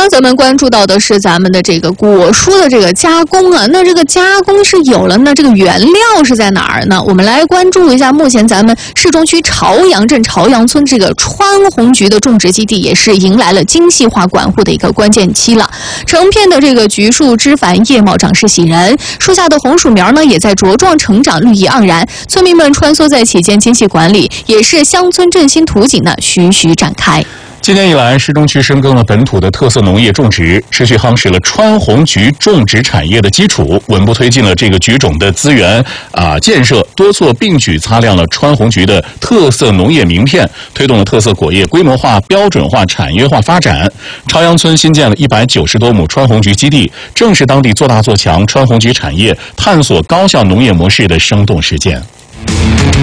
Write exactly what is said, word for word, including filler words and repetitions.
刚咱们关注到的是咱们的这个果蔬的这个加工啊，那这个加工是有了，那这个原料是在哪儿呢？我们来关注一下，目前咱们市中区朝阳镇朝阳村这个川红菊的种植基地也是迎来了精细化管护的一个关键期了。成片的这个菊树枝繁叶茂，长势喜人，树下的红薯苗呢也在茁壮成长，绿意盎然。村民们穿梭在其间精细管理，也是乡村振兴图景呢徐徐展开。 今年以来，市中区深耕了本土的特色农业种植，持续夯实了川红菊种植产业的基础，稳步推进了这个菊种的资源啊建设，多措并举擦亮了川红菊的特色农业名片，推动了特色果业规模化、标准化、产业化发展。朝阳村新建了一百九十多亩川红菊基地，正是当地做大做强川红菊产业、探索高效农业模式的生动实践。